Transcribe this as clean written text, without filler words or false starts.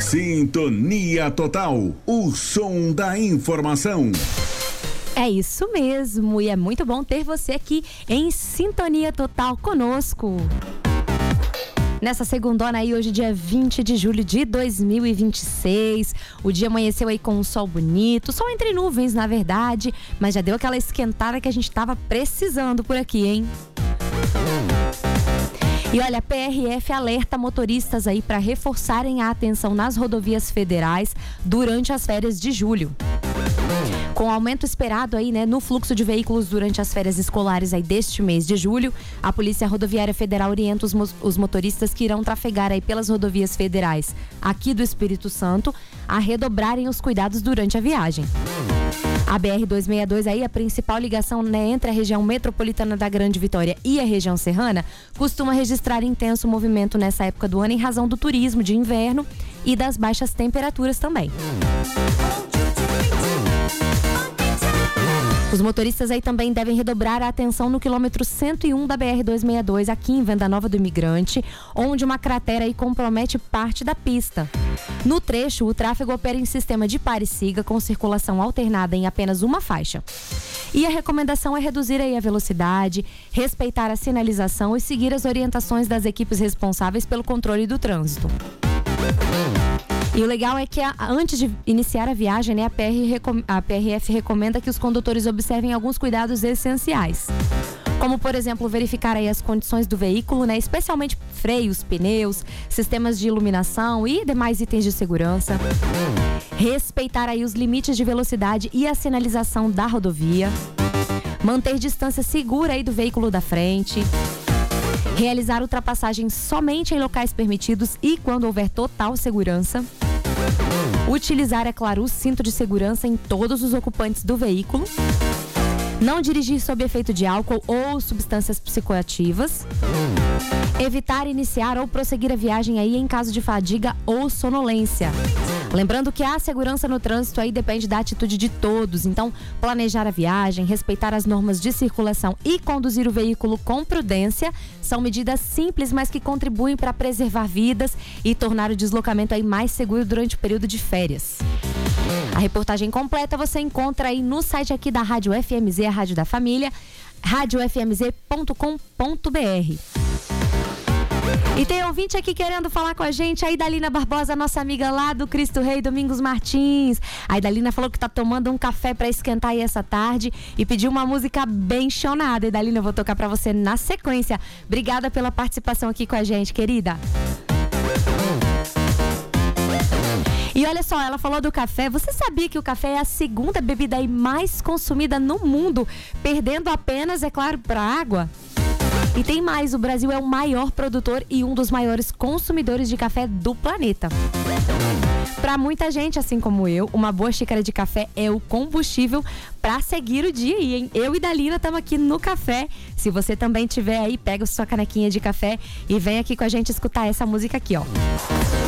Sintonia Total, o som da informação. É isso mesmo, e é muito bom ter você aqui em Sintonia Total conosco. Nessa segundona aí, hoje dia 20 de julho de 2026, o dia amanheceu aí com um sol bonito, sol entre nuvens na verdade, mas já deu aquela esquentada que a gente tava precisando por aqui, hein? E olha, a PRF alerta motoristas aí para reforçarem a atenção nas rodovias federais durante as férias de julho. Com o aumento esperado aí, né, no fluxo de veículos durante as férias escolares aí deste mês de julho, a Polícia Rodoviária Federal orienta os motoristas que irão trafegar aí pelas rodovias federais aqui do Espírito Santo a redobrarem os cuidados durante a viagem. A BR-262 aí, a principal ligação, né, entre a região metropolitana da Grande Vitória e a região serrana, costuma registrar intenso movimento nessa época do ano em razão do turismo de inverno e das baixas temperaturas também. Os motoristas aí também devem redobrar a atenção no quilômetro 101 da BR-262, aqui em Venda Nova do Imigrante, onde uma cratera aí compromete parte da pista. No trecho, o tráfego opera em sistema de pare e siga, com circulação alternada em apenas uma faixa. E a recomendação é reduzir aí a velocidade, respeitar a sinalização e seguir as orientações das equipes responsáveis pelo controle do trânsito. E o legal é que antes de iniciar a viagem, né, a PRF recomenda que os condutores observem alguns cuidados essenciais. Como, por exemplo, verificar aí as condições do veículo, né, especialmente freios, pneus, sistemas de iluminação e demais itens de segurança. Respeitar aí os limites de velocidade e a sinalização da rodovia. Manter distância segura aí do veículo da frente. Realizar ultrapassagem somente em locais permitidos e quando houver total segurança. Utilizar, é claro, o cinto de segurança em todos os ocupantes do veículo. Não dirigir sob efeito de álcool ou substâncias psicoativas. Evitar iniciar ou prosseguir a viagem aí em caso de fadiga ou sonolência. Lembrando que a segurança no trânsito aí depende da atitude de todos, então planejar a viagem, respeitar as normas de circulação e conduzir o veículo com prudência são medidas simples, mas que contribuem para preservar vidas e tornar o deslocamento aí mais seguro durante o período de férias. A reportagem completa você encontra aí no site aqui da Rádio FMZ, a Rádio da Família, radiofmz.com.br. E tem ouvinte aqui querendo falar com a gente, a Idalina Barbosa, nossa amiga lá do Cristo Rei, Domingos Martins. A Idalina falou que tá tomando um café para esquentar aí essa tarde e pediu uma música bem chonada. Idalina, eu vou tocar para você na sequência. Obrigada pela participação aqui com a gente, querida. E olha só, ela falou do café. Você sabia que o café é a segunda bebida aí mais consumida no mundo, perdendo apenas, é claro, para a água? E tem mais, o Brasil é o maior produtor e um dos maiores consumidores de café do planeta. Para muita gente, assim como eu, uma boa xícara de café é o combustível para seguir o dia aí, hein? Eu e Dalina estamos aqui no café. Se você também tiver aí, pega sua canequinha de café e vem aqui com a gente escutar essa música aqui, ó.